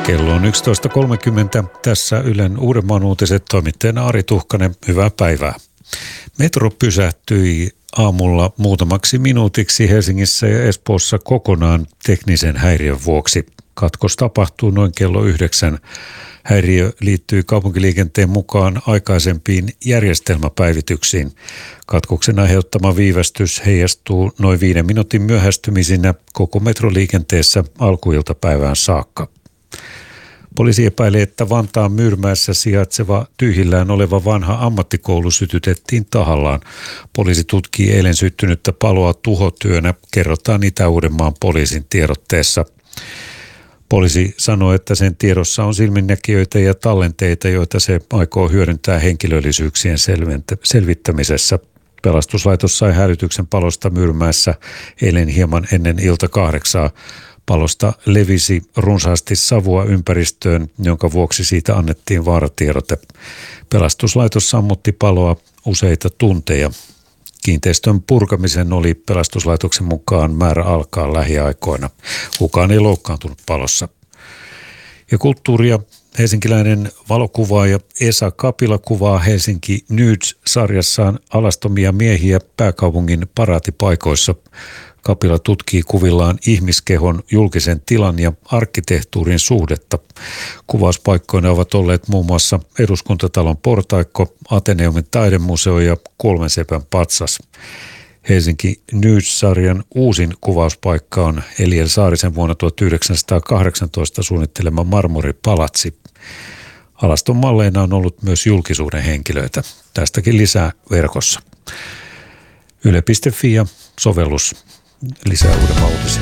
Kello on 11.30. Tässä Ylen Uudenmaan uutiset. Toimittajana Ari Tuhkanen. Hyvää päivää. Metro pysähtyi aamulla muutamaksi minuutiksi Helsingissä ja Espoossa kokonaan teknisen häiriön vuoksi. Katkos tapahtuu noin kello 9. Häiriö liittyy kaupunkiliikenteen mukaan aikaisempiin järjestelmäpäivityksiin. Katkoksen aiheuttama viivästys heijastuu noin 5 minuutin myöhästymisinä koko metroliikenteessä alkuiltapäivään saakka. Poliisi epäilee, että Vantaan Myyrmäessä sijaitseva tyhjillään oleva vanha ammattikoulu sytytettiin tahallaan. Poliisi tutkii eilen syttynyttä paloa tuhotyönä, kerrotaan Itä-Uudenmaan poliisin tiedotteessa. Poliisi sanoo, että sen tiedossa on silminnäkijöitä ja tallenteita, joita se aikoo hyödyntää henkilöllisyyksien selvittämisessä. Pelastuslaitos sai hälytyksen palosta Myyrmäessä eilen hieman ennen ilta 8. Palosta levisi runsaasti savua ympäristöön, jonka vuoksi siitä annettiin vaaratiedote. Pelastuslaitos sammutti paloa useita tunteja. Kiinteistön purkamisen oli pelastuslaitoksen mukaan määrä alkaa lähiaikoina. Kukaan ei loukkaantunut palossa. Ja kulttuuria. Helsinkiläinen valokuvaaja Esa Kapila kuvaa Helsinki Nudes-sarjassaan alastomia miehiä pääkaupungin paraatipaikoissa. Kapila tutkii kuvillaan ihmiskehon, julkisen tilan ja arkkitehtuurin suhdetta. Kuvauspaikkoina ovat olleet muun muassa Eduskuntatalon portaikko, Ateneumin taidemuseo ja Kolmen sepän patsas. Helsinki Nudes-sarjan uusin kuvauspaikka on Eliel Saarisen vuonna 1918 suunnittelema marmoripalatsi. Alaston malleina on ollut myös julkisuuden henkilöitä. Tästäkin lisää verkossa. Yle.fi ja sovellus. Lisää Uudenmaan uutisia.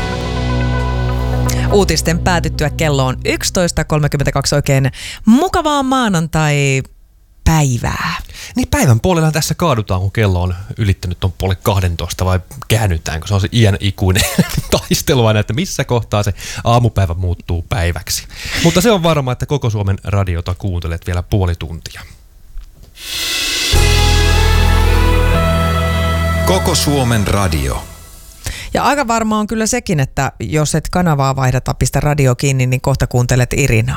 Uutisten päätyttyä kello on 11.32. Oikein mukavaa maanantai-päivää. Niin päivän puolella tässä kaadutaan, kun kello on ylittänyt tuon 11:30 vai käännytäänkö? Se on se iän ikuinen taistelu aina, että missä kohtaa se aamupäivä muuttuu päiväksi. Mutta se on varma, että koko Suomen radiota kuuntelet vielä puoli tuntia. Koko Suomen radio. Ja aika varma on kyllä sekin, että jos et kanavaa vaihdata, pistä radio kiinni, niin kohta kuuntelet Irinaa.